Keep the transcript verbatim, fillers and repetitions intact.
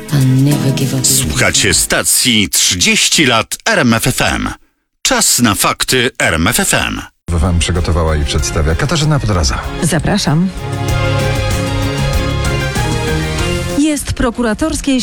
I'll never give up. Słuchacie stacji trzydzieści lat R M F F M. Czas na fakty R M F F M. Wam przygotowała i przedstawia Katarzyna Podraza. Zapraszam. Jest prokuratorskie